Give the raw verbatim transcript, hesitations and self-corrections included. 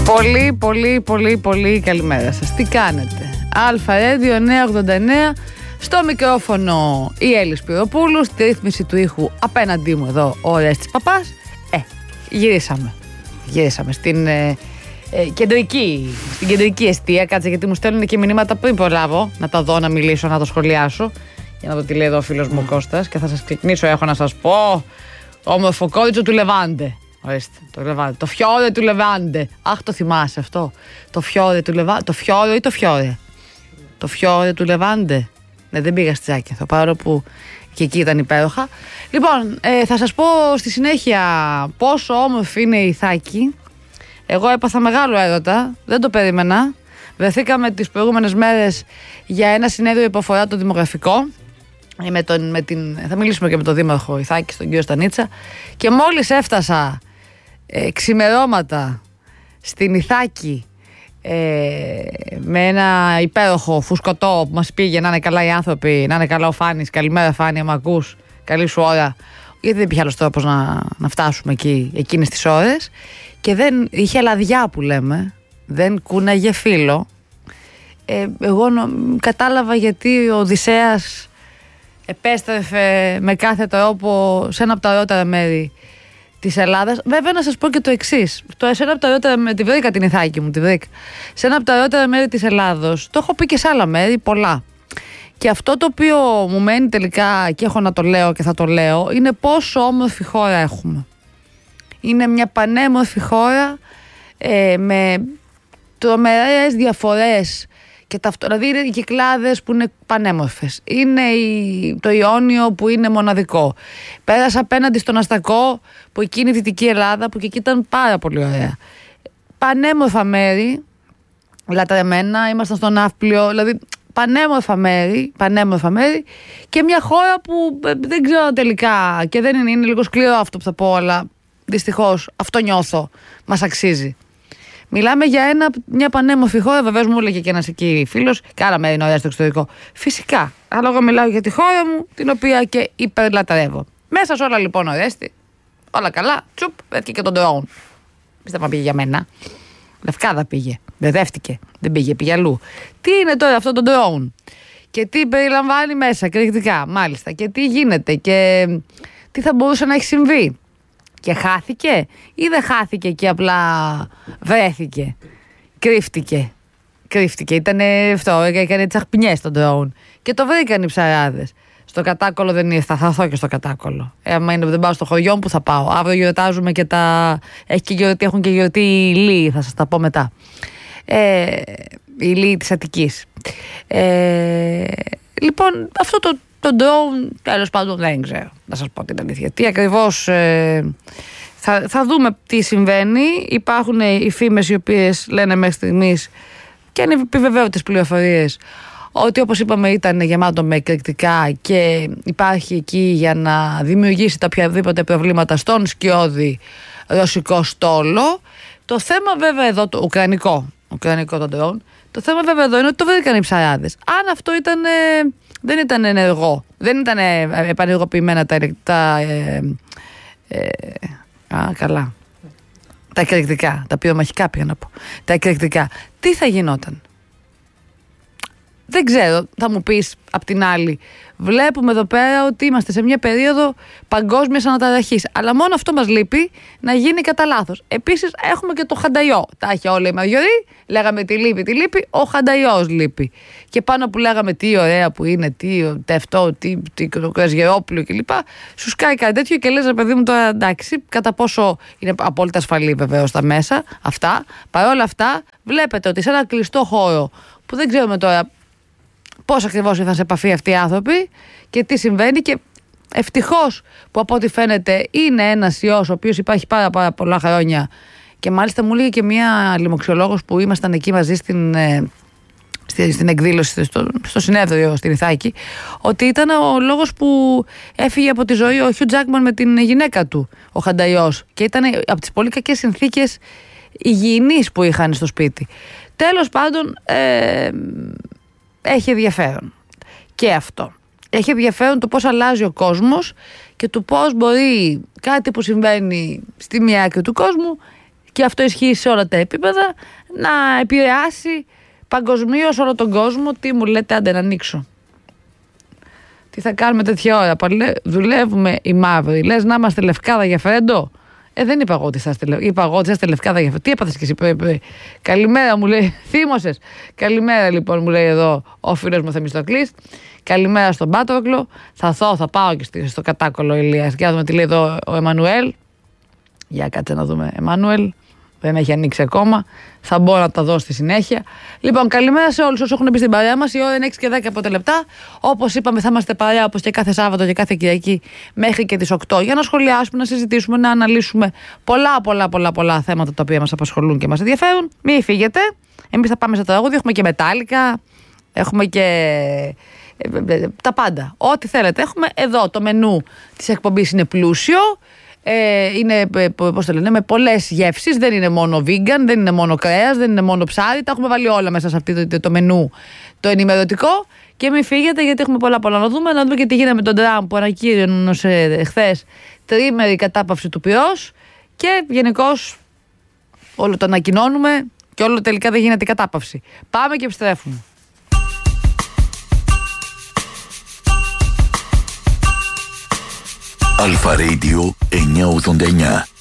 Πολύ, πολύ, πολύ, πολύ καλημέρα σας. Τι κάνετε? Αλφα Radio εννιακόσια ογδόντα εννέα. Στο μικρόφωνο η Έλλη Σπυροπούλου. Στη ρύθμιση του ήχου απέναντί μου εδώ ο Ορέστης Παπάς. Ε, γυρίσαμε. Γυρίσαμε στην ε, ε, κεντρική, στην κεντρική εστία. Κάτσε, γιατί μου στέλνουν και μηνύματα πριν προλάβω να τα δω, να μιλήσω, να το σχολιάσω. Για να δω τι λέει εδώ ο φίλος μου ο Κώστας. Και θα σας ξεκινήσω, έχω να σας πω. Όμορφο κόριτσο του Λεβάντε. Ορίστε, το Λεβάντε. Το φιόρε του Λεβάντε. Αχ, το θυμάσαι αυτό. Το φιόρε του Λεβάντε. Το φιόρε ή το φιόρε? Το φιόρε του Λεβάντε. Ναι, δεν πήγα στη Τσάκηθο, παρόλο που και εκεί ήταν υπέροχα. Λοιπόν, ε, θα σας πω στη συνέχεια πόσο όμορφη είναι η Ιθάκη. Εγώ έπαθα μεγάλο έρωτα, δεν το περίμενα. Βρεθήκαμε τις προηγούμενες μέρες για ένα συνέδριο υποφορά το δημογραφικό. Με τον, με την, θα μιλήσουμε και με τον δήμαρχο Ιθάκη, τον κύριο Στανίτσα. Και μόλις έφτασα ε, ξημερώματα στην Ιθάκη, ε, με ένα υπέροχο φουσκωτό που μας πήγε, να είναι καλά οι άνθρωποι, να είναι καλά ο Φάνης. Καλημέρα Φάνη, άμα ακούς, καλή σου ώρα. Γιατί δεν υπήρχε άλλος τρόπος να, να φτάσουμε εκεί εκείνες τις ώρες. Και δεν είχε λαδιά που λέμε, δεν κούναγε φύλλο. ε, Εγώ νο, κατάλαβα γιατί ο Οδυσσέας επέστρεφε με κάθε τρόπο σε ένα από τα ωραιότερα μέρη της Ελλάδας. Βέβαια, να σας πω και το εξής. Σε ένα από τα ωραιότερα μέρη, τη βρήκα την Ιθάκη μου, τη βρήκα. Σε ένα από τα ωραιότερα μέρη της Ελλάδος, το έχω πει και σε άλλα μέρη, πολλά. Και αυτό το οποίο μου μένει τελικά και έχω να το λέω και θα το λέω, είναι πόσο όμορφη χώρα έχουμε. Είναι μια πανέμορφη χώρα ε, με τρομερές διαφορές. Και τα, δηλαδή είναι οι Κυκλάδες που είναι πανέμορφες. Είναι η, το Ιόνιο που είναι μοναδικό. Πέρασα απέναντι στον Αστακό, που εκεί είναι η Δυτική Ελλάδα, που και εκεί ήταν πάρα πολύ ωραία. Πανέμορφα μέρη, λατρεμένα, ήμασταν στο Ναύπλιο, δηλαδή πανέμορφα μέρη, πανέμορφα μέρη και μια χώρα που δεν ξέρω τελικά, και δεν είναι, είναι λίγο σκληρό αυτό που θα πω, αλλά δυστυχώς αυτό νιώθω, μας αξίζει. Μιλάμε για ένα, μια πανέμορφη χώρα. Βεβαίως μου έλεγε και ένας εκεί φίλος, και άλλα μέρη είναι ωραία στο εξωτερικό. Φυσικά. Αλλά εγώ μιλάω για τη χώρα μου, την οποία και υπερλατρεύω. Μέσα σε όλα λοιπόν, Ορέστη, όλα καλά. Τσουπ, βρέθηκε και τον drone. Πίστευα να πήγε για μένα. Λευκάδα πήγε. Μπερδεύτηκε. Δεν πήγε, πήγε αλλού. Τι είναι τώρα αυτό το drone? Και τι περιλαμβάνει μέσα, κριτικά, μάλιστα. Και τι γίνεται και τι θα μπορούσε να έχει συμβεί. Και χάθηκε ή δεν χάθηκε και απλά βρέθηκε, κρύφτηκε, κρύφτηκε, ήτανε αυτό, έκανε τσαχπινιές τον drone και το βρήκαν οι ψαράδες. Στο Κατάκολο δεν ήρθα, θα έρθω και στο Κατάκολο. Ε, άμα είναι, δεν πάω στο χωριό μου, που θα πάω? Αύριο γιορτάζουμε και τα, Έχει και γιορτή, έχουν και γιορτή οι Λύοι, θα σας τα πω μετά. Ε, οι Λύοι της Αττικής. Ε, λοιπόν, αυτό το Το drone, τέλος πάντων, δεν ξέρω, να σας πω την αλήθεια. Τι ακριβώς ε, θα, θα δούμε τι συμβαίνει. Υπάρχουν οι φήμες οι οποίες λένε μέχρι στιγμής και είναι επιβεβαίωτες πληροφορίες ότι, όπως είπαμε, ήταν γεμάτο με εκρηκτικά και υπάρχει εκεί για να δημιουργήσει τα οποιαδήποτε προβλήματα στον σκιώδη ρωσικό στόλο. Το θέμα βέβαια εδώ, το ουκρανικό, ουκρανικό το drone, το θέμα βέβαια εδώ είναι ότι το βρήκαν οι ψαράδες. Αν αυτό ήταν... Ε, δεν ήταν ενεργό, δεν ήταν επανεργοποιημένα τα, τα ε, ε, α, καλά, τα εκρηκτικά, τα πυρομαχικά πήγα να πω, τα εκρηκτικά, τι θα γινόταν? Δεν ξέρω, θα μου πεις απ' την άλλη. Βλέπουμε εδώ πέρα ότι είμαστε σε μια περίοδο παγκόσμιας αναταραχής. Αλλά μόνο αυτό μας λείπει, να γίνει κατά λάθος. Επίσης έχουμε και το χανταϊό. Τα είχε όλα η Μαριωρή. Λέγαμε τι λείπει, τι λείπει. Ο χανταϊός λείπει. Και πάνω που λέγαμε τι ωραία που είναι, τι τευτό, τι, τι κρασγερόπλιο κλπ. Σου σκάει κάτι τέτοιο και λες, ρε παιδί μου, τώρα εντάξει, κατά πόσο είναι απόλυτα ασφαλή βεβαίως τα μέσα αυτά. Παρ' όλα αυτά, βλέπετε ότι σε ένα κλειστό χώρο που δεν ξέρουμε τώρα πώς ακριβώς ήρθαν σε επαφή αυτοί οι άνθρωποι και τι συμβαίνει, και ευτυχώς που από ό,τι φαίνεται είναι ένας ιός ο οποίος υπάρχει πάρα, πάρα πολλά χρόνια, και μάλιστα μου έλεγε και μια λοιμοξιολόγος που ήμασταν εκεί μαζί στην, στη, στην εκδήλωση, στο, στο συνέδριο στην Ιθάκη, ότι ήταν ο λόγος που έφυγε από τη ζωή ο Χιου Τζάκμαν με την γυναίκα του, ο χανταϊός, και ήταν από τις πολύ κακές συνθήκες υγιεινής που είχαν στο σπίτι. Τέλος πάντων, ε, έχει ενδιαφέρον και αυτό. Έχει ενδιαφέρον το πώς αλλάζει ο κόσμος και το πώς μπορεί κάτι που συμβαίνει στη μία άκρη του κόσμου και αυτό ισχύει σε όλα τα επίπεδα, να επηρεάσει παγκοσμίως όλο τον κόσμο. Τι μου λέτε, άντε να ανοίξω. Τι θα κάνουμε τέτοια ώρα, παλέ, δουλεύουμε οι μαύροι. Λες να είμαστε λευκάδα για φρέντο. Ε, δεν είπα εγώ ότι θα είστε, είπα εγώ ότι θα είστε λευκάδα για φρέντο. Τι έπαθες και εσύ πριν, πριν. Καλημέρα, μου λέει. Θύμωσες. Καλημέρα, λοιπόν, μου λέει εδώ ο φίλος μου Θεμιστοκλής. Καλημέρα στον Πάτροκλο. Θα θώ, θα πάω και στο κατάκολο Ηλίας. Και να δούμε τι λέει εδώ ο Εμμανουέλ. Για κάτσε να δούμε. Εμμανουέλ. Δεν έχει ανοίξει ακόμα. Θα μπορώ να τα δω στη συνέχεια. Λοιπόν, καλημέρα σε όλους όσους έχουν μπει στην παρέα μας. Η ώρα είναι έξι και δέκα πρώτα λεπτά. Όπως είπαμε, θα είμαστε παρέα όπως και κάθε Σάββατο και κάθε Κυριακή μέχρι και τις οκτώ για να σχολιάσουμε, να συζητήσουμε, να αναλύσουμε πολλά, πολλά, πολλά, πολλά θέματα τα οποία μας απασχολούν και μας ενδιαφέρουν. Μην φύγετε. Εμείς θα πάμε στο τραγούδι. Έχουμε και μετάλλικα. Έχουμε και τα πάντα. Ό,τι θέλετε. Έχουμε εδώ. Το μενού της εκπομπής είναι πλούσιο. Ε, είναι, πώς το λένε, με πολλές γεύσεις. Δεν είναι μόνο vegan, δεν είναι μόνο κρέας, δεν είναι μόνο ψάρι. Τα έχουμε βάλει όλα μέσα σε αυτό το, το μενού το ενημερωτικό. Και μην φύγετε, γιατί έχουμε πολλά πολλά να δούμε. Να δούμε και τι γίνεται με τον Τραμπ που ανακοίνωσε χθες τριήμερη κατάπαυση του πυρός. Και γενικώς όλο το ανακοινώνουμε και όλο τελικά δεν γίνεται η κατάπαυση. Πάμε και επιστρέφουμε. Αλφα Radio εννιακόσια ογδόντα εννιά.